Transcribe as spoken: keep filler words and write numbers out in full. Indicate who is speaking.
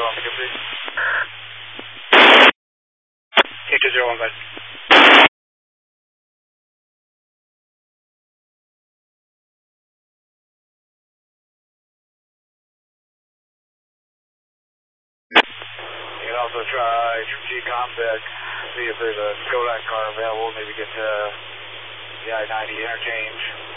Speaker 1: Alpha two, please. eight two zero one, guys. You can also try G ComTech, see if there's a Kodak car available, maybe get to the I ninety interchange.